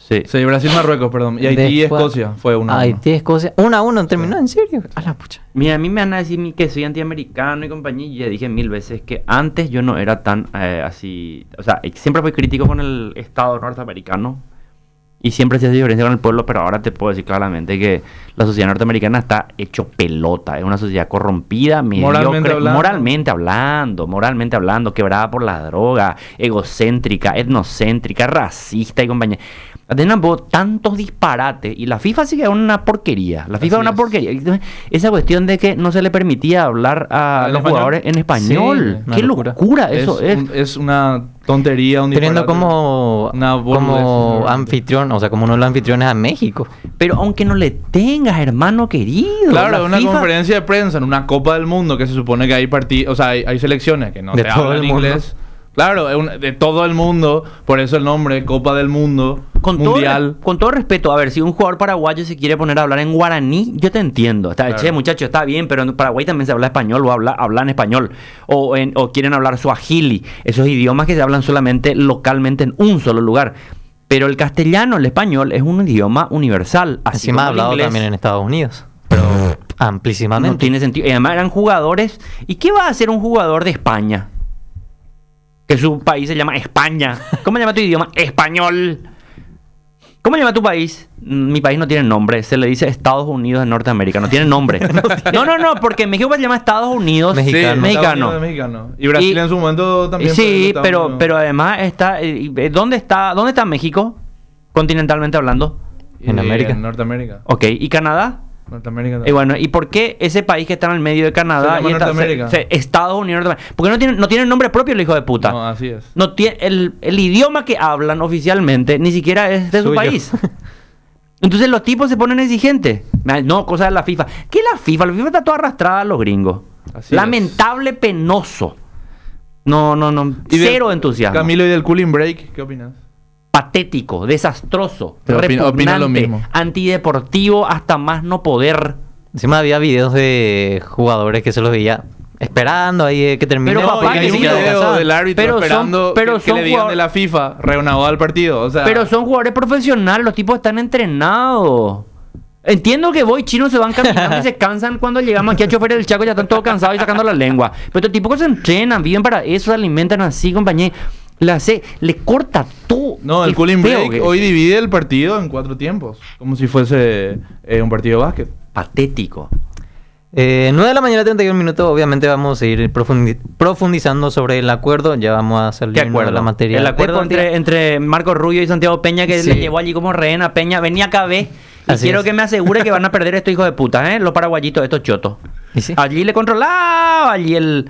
Sí. Sí, Brasil-Marruecos, perdón. Y Haití-Escocia fue 1-1. Haití-Escocia. 1-1 terminó, ¿en serio? A la pucha. Mira, a mí me van a decir que soy antiamericano y compañía. Y ya dije 1000 veces que antes yo no era tan así. O sea, siempre fui crítico con el Estado norteamericano. Y siempre se hace diferencia con el pueblo. Pero ahora te puedo decir claramente que la sociedad norteamericana está hecho pelota. Es una sociedad corrompida, mediocre, moralmente hablando, quebrada por la droga, egocéntrica, etnocéntrica, racista y compañía. Tienen tantos disparates y la FIFA sí que es una porquería. La FIFA es una porquería. Esa cuestión de que no se le permitía hablar a los jugadores en español. Sí, ¡qué locura eso es! Es una tontería, un disparate. Teniendo como anfitrión, o sea, como uno de los anfitriones a México. Pero aunque no le tengas, hermano querido. Claro, una FIFA... conferencia de prensa en una Copa del Mundo que se supone que hay partidos, o sea, hay selecciones que no de te todo hablan el mundo. inglés. Claro, de todo el mundo, por eso el nombre, Copa del Mundo, Mundial. Con todo respeto, a ver, si un jugador paraguayo se quiere poner a hablar en guaraní, yo te entiendo. Claro. Che, muchacho, está bien, pero en Paraguay también se habla español o hablan español. O quieren hablar suajili, esos idiomas que se hablan solamente localmente en un solo lugar. Pero el castellano, el español, es un idioma universal. Así Encima ha como el hablado inglés. también en Estados Unidos. Pero amplísimamente. No tiene sentido. Y además eran jugadores. ¿Y qué va a hacer un jugador de España? Que su país se llama España. ¿Cómo se llama tu idioma? Español. ¿Cómo se llama tu país? Mi país no tiene nombre. Se le dice Estados Unidos de Norteamérica. No tiene nombre. No, porque México se llama Estados Unidos Mexicano. Sí, mexicano. Estados Unidos mexicano. Y Brasil en su momento también. Sí, fue pero, Estados Unidos. pero además está... ¿Dónde está México? Continentalmente hablando. en América. En Norteamérica. Ok. ¿Y Canadá? Norteamérica Y también. bueno, ¿y por qué ese país que está en el medio de Canadá Se llama Norteamérica. Estados Unidos, Norteamérica? Porque no tiene nombre propio el hijo de puta. No, así es. No tiene el idioma que hablan oficialmente ni siquiera es de su Suyo. país. Entonces los tipos se ponen exigentes. No, cosa de la FIFA. ¿Qué es la FIFA? La FIFA está toda arrastrada a los gringos. Así Lamentable, penoso. No. Y Cero entusiasmo. Camilo, ¿y del cooling break? ¿Qué opinas? Patético, desastroso, Pero opino repugnante, lo mismo. antideportivo hasta más no poder. Encima había videos de jugadores que se los veía esperando ahí que termine. Pero, papá, y hay que un sí, video ¿sabes? del árbitro Pero son- esperando pero que son le digan jugador- de la FIFA reanudado al partido. O sea, Pero son jugadores profesionales, los tipos están entrenados. Entiendo que voy chinos se van caminando y se cansan cuando llegamos aquí a Chofer del Chaco, ya están todos cansados y sacando la lengua. Pero estos tipos que se entrenan, viven para eso, se alimentan así, compañía. Le corta todo. no, el Qué cooling feo break que es. hoy divide el partido en 4 tiempos. Como si fuese un partido de básquet. Patético. 9 de la mañana, 31 minutos. Obviamente vamos a ir profundizando sobre el acuerdo. Ya vamos a salir ¿Qué de acuerdo? la materia. El acuerdo deportiva. entre Marco Rubio y Santiago Peña, que Sí. le llevó allí como rehén a Peña. Venía acá, ve. Y Así quiero es. que me asegure que van a perder estos hijos de puta, los paraguayitos, estos chotos. ¿Y sí? Allí le controlaba, allí el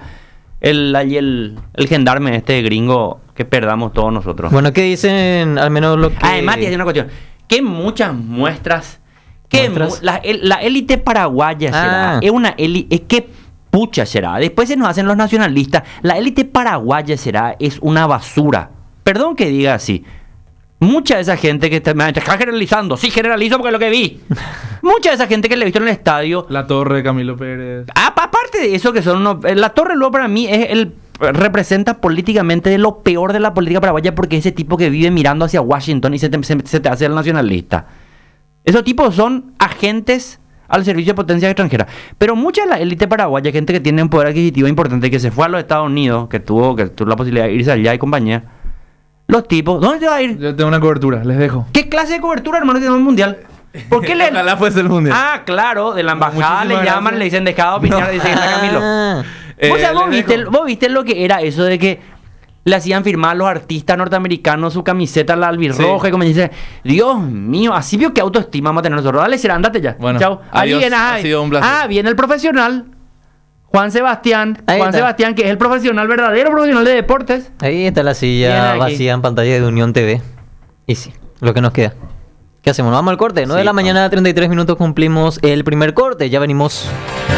gendarme este gringo que perdamos todos nosotros. Bueno, ¿qué dicen al menos lo que... Además, te voy a decir una cuestión. Que muchas muestras. Que ¿Muestras? la élite paraguaya será. Ah. Es una élite. ¿Qué pucha será? Después se nos hacen los nacionalistas. La élite paraguaya será. Es una basura. Perdón que diga así. Mucha de esa gente que está generalizando. Sí, generalizo porque es lo que vi. Mucha de esa gente que le he visto en el estadio. La torre de Camilo Pérez. Aparte de eso, que son unos. La Torre luego para mí es representa políticamente de lo peor de la política paraguaya, porque ese tipo que vive mirando hacia Washington y se te hace el nacionalista. Esos tipos son agentes al servicio de potencias extranjeras. Pero mucha de la élite paraguaya, gente que tiene un poder adquisitivo importante, que se fue a los Estados Unidos, que tuvo la posibilidad de irse allá y compañía. Los tipos, ¿dónde te va a ir? Yo tengo una cobertura, les dejo. ¿Qué clase de cobertura, hermano, tiene un mundial? ¿Por qué le.? Ojalá fuese el mundial. Ah, claro, de la embajada Muchísimas le llaman, gracias. le dicen dejado opinar, dice que está Camilo. Ah, O sea, les dejo. vos viste lo que era eso de que le hacían firmar a los artistas norteamericanos su camiseta, la albirroja, Sí. y como dice, Dios mío, así vio que autoestima vamos a tener nosotros. Dale, será, andate ya. Bueno, Chao. Ahí adiós, viene, ha sido un placer. viene el profesional, Juan Sebastián. Ahí Juan está. Sebastián, que es el profesional, verdadero profesional de deportes. ahí está la Viene silla aquí. vacía en pantalla de Unión TV. Y sí, lo que nos queda. ¿Qué hacemos? ¿Nos vamos al corte? 9 de Sí, la mañana, 33 minutos cumplimos el primer corte. Ya venimos.